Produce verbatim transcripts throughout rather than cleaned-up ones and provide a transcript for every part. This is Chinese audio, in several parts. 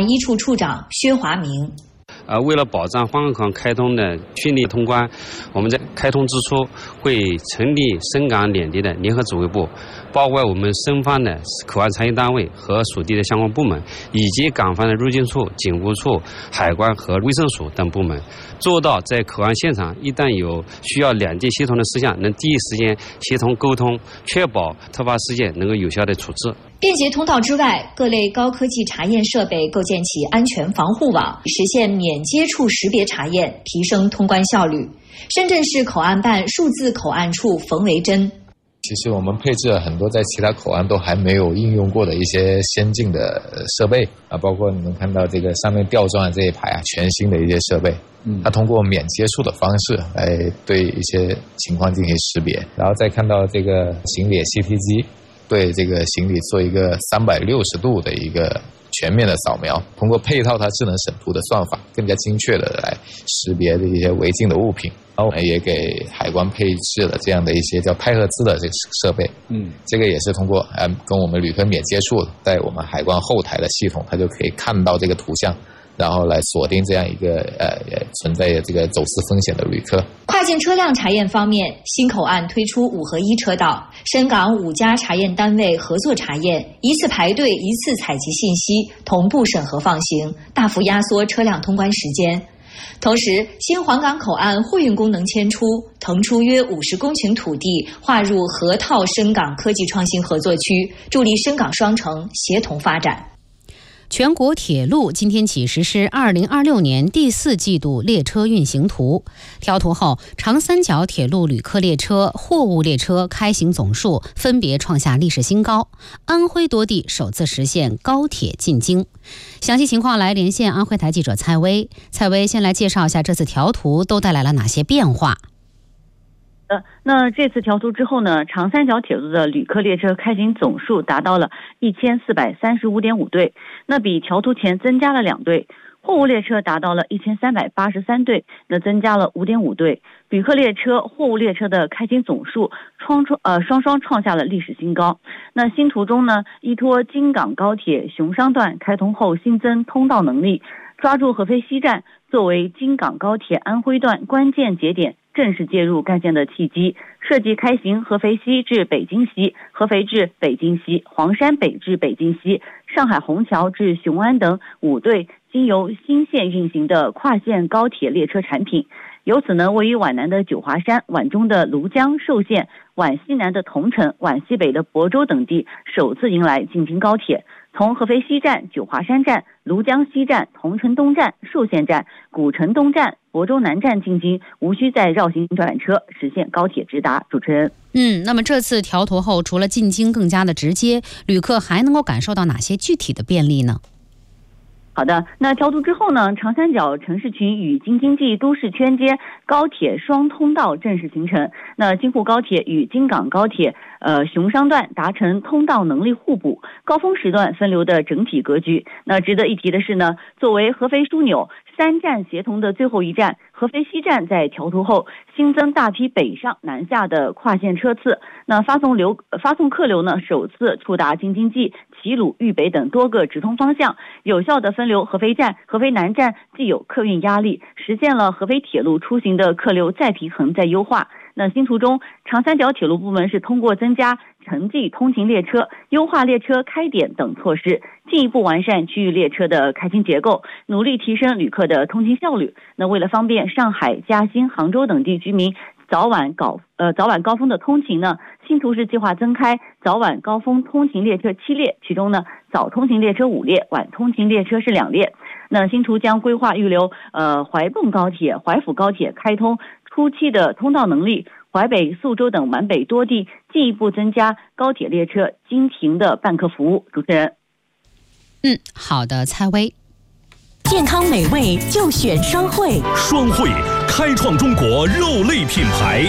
一处处长薛华明。 呃，为了保障黄岗口岸开通的顺利通关，我们在开通之初会成立深港两地的联合指挥部，包括我们深方的口岸参与单位和属地的相关部门，以及港方的入境处、警务处、海关和卫生署等部门，做到在口岸现场一旦有需要两地协同的事项，能第一时间协同沟通，确保突发事件能够有效的处置。 便捷通道之外，各类高科技查验设备构建起安全防护网，实现免接触识别查验，提升通关效率。深圳市口岸办数字口岸处冯维珍。 其实我们配置了很多在其他口岸都还没有应用过的一些先进的设备啊，包括你们看到这个上面吊装的这一排啊，全新的一些设备。嗯，它通过免接触的方式来对一些情况进行识别，然后再看到这个行李 C T 机。对这个行李做一个三百六十度的一个全面的扫描，通过配套它智能审图的算法，更加精确的来识别的一些违禁的物品。然后也给海关配置了这样的一些叫拍合字的这个设备。嗯，这个也是通过呃跟我们旅客免接触，在我们海关后台的系统，它就可以看到这个图像，然后来锁定这样一个呃存在这个走私风险的旅客。 跨境车辆查验方面，新口岸推出五合一车道，深港五家查验单位合作查验，一次排队一次采集信息，同步审核放行，大幅压缩车辆通关时间。同时，新黄岗口岸货运功能迁出，腾出约五十公顷土地，划入河套深港科技创新合作区，助力深港双城协同发展。 全国铁路今天起实施二零二六年第四季度列车运行图。调图后，长三角铁路旅客列车、货物列车开行总数分别创下历史新高。安徽多地首次实现高铁进京。详细情况来连线安徽台记者蔡薇。蔡薇先来介绍一下这次调图都带来了哪些变化。 呃，那这次调图之后呢，长三角铁路的旅客列车开行总数达到了一千四百三十五点五对，那比调图前增加了两对。货物列车达到了一千三百八十三对，那增加了五点五对。旅客列车、货物列车的开行总数双双呃双双创下了历史新高。那新图中呢，依托京港高铁熊商段开通后新增通道能力，抓住合肥西站作为京港高铁安徽段关键节点，正式介入干线的契机，设计开行合肥西至北京西、合肥至北京西、黄山北至北京西、上海虹桥至雄安等五对经由新线运行的跨线高铁列车产品。由此呢，位于皖南的九华山、皖中的庐江、寿县、皖西南的桐城、皖西北的亳州等地首次迎来进京高铁。从合肥西站、九华山站、庐江西站、桐城东站、寿县站、古城东站、亳州南站进京，无需再绕行转车，实现高铁直达。主持人， 嗯，那么这次调图后，除了进京更加的直接，旅客还能够感受到哪些具体的便利呢？ 好的，那调图之后呢，长三角城市群与京津冀都市圈间高铁双通道正式形成。那京沪高铁与京港高铁呃熊商段达成通道能力互补，高峰时段分流的整体格局。那值得一提的是呢，作为合肥枢纽三站协同的最后一站，合肥西站在调图后新增大批北上南下的跨线车次。那发送流发送客流呢，首次触达京津冀、齐鲁、渝北等多个直通方向，有效的分流合肥站、合肥南站既有客运压力，实现了合肥铁路出行的客流再平衡再优化。那新图中，长三角铁路部门是通过增加城际通勤列车、优化列车开点等措施，进一步完善区域列车的开行结构，努力提升旅客的通勤效率。那为了方便上海、嘉兴、杭州等地居民早晚高呃早晚高峰的通勤呢，新图是计划增开早晚高峰通勤列车七列，其中呢早通勤列车五列，晚通勤列车是两列。那新图将规划预留呃怀蚌高铁、怀抚高铁开通初期的通道能力，淮北、宿州等皖北多地进一步增加高铁列车经停的办客服务。主持人， 嗯，好的，蔡薇。 健康美味就选双汇， 双汇开创中国肉类品牌。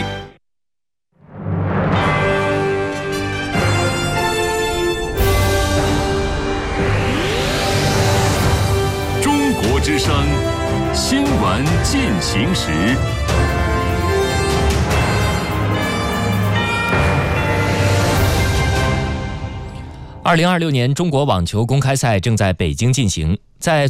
中国之声新闻进行时。 二零二六年中国网球公开赛正在北京进行，在